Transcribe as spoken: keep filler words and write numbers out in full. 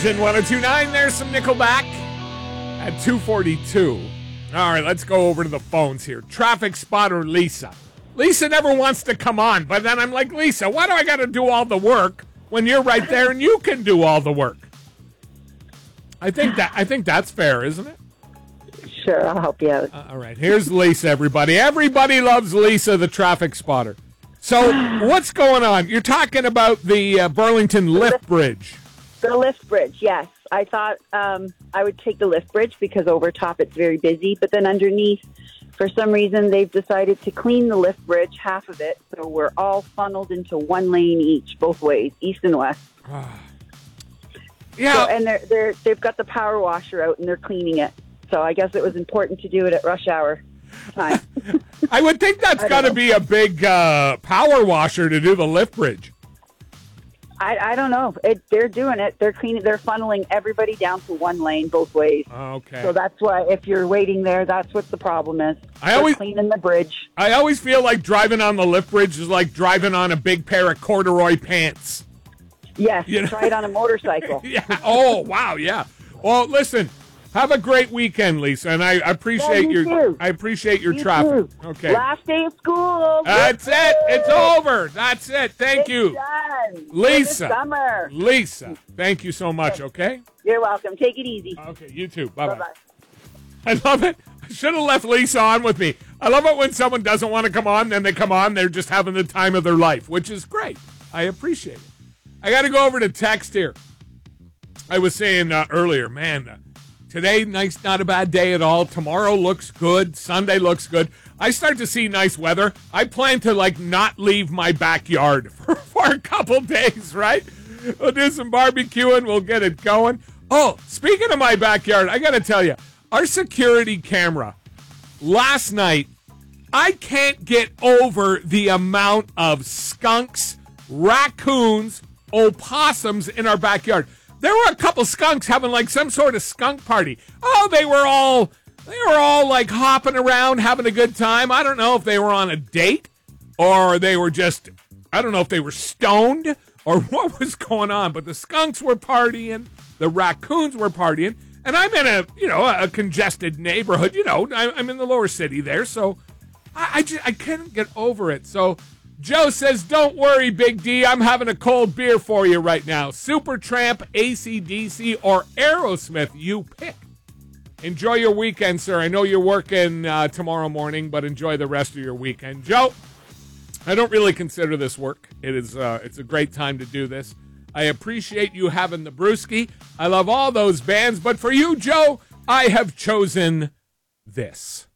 In one oh two point nine, there's some Nickelback at two forty-two. All right, let's go over to the phones here. Traffic spotter Lisa. Lisa never wants to come on, but then I'm like, Lisa, why do I got to do all the work when you're right there and you can do all the work? I think that I think that's fair, isn't it? Sure, I'll help you out. Uh, all right, here's Lisa, everybody. Everybody loves Lisa, the traffic spotter. So what's going on? You're talking about the uh, Burlington Lift Bridge. The lift bridge, yes. I thought um, I would take the lift bridge because over top it's very busy, but then underneath, for some reason, they've decided to clean the lift bridge, half of it, so we're all funneled into one lane each, both ways, east and west. Yeah. So, and they're, they're, they've got the power washer out, and they're cleaning it. So I guess it was important to do it at rush hour time. I would think that's got to be a big uh, power washer to do the lift bridge. I, I don't know. It, they're doing it. They're cleaning. They're funneling everybody down to one lane both ways. Okay. So that's why if you're waiting there, that's what the problem is. I they're always cleaning the bridge. I always feel like driving on the lift bridge is like driving on a big pair of corduroy pants. Yes. You know? Try it on a motorcycle. Yeah. Oh wow. Yeah. Well, listen. Have a great weekend, Lisa, and I appreciate Yeah, you your too. I appreciate your You traffic. too. Okay. Last day of school. That's it. It's over. That's it. Thank It's you. done. Lisa. For the summer. Lisa, thank you so much, okay? You're welcome. Take it easy. Okay, you too. Bye-bye. Bye-bye. I love it. I should have left Lisa on with me. I love it when someone doesn't want to come on, then they come on, they're just having the time of their life, which is great. I appreciate it. I got to go over to text here. I was saying uh, earlier, man, uh, today, nice, not a bad day at all. Tomorrow looks good. Sunday looks good. I start to see nice weather. I plan to, like, not leave my backyard for, for a couple days, right? We'll do some barbecuing. We'll get it going. Oh, speaking of my backyard, I got to tell you, our security camera, last night, I can't get over the amount of skunks, raccoons, opossums in our backyard. There were a couple skunks having like some sort of skunk party. Oh, they were all they were all like hopping around, having a good time. I don't know if they were on a date or they were just, I don't know if they were stoned or what was going on, but the skunks were partying, the raccoons were partying, and I'm in a, you know, a congested neighborhood, you know, I'm in the lower city there, so I, I just, I couldn't get over it. So Joe says, don't worry, Big D. I'm having a cold beer for you right now. Supertramp, A C D C, or Aerosmith, you pick. Enjoy your weekend, sir. I know you're working uh, tomorrow morning, but enjoy the rest of your weekend. Joe, I don't really consider this work. It is, uh, it's a great time to do this. I appreciate you having the brewski. I love all those bands, but for you, Joe, I have chosen this.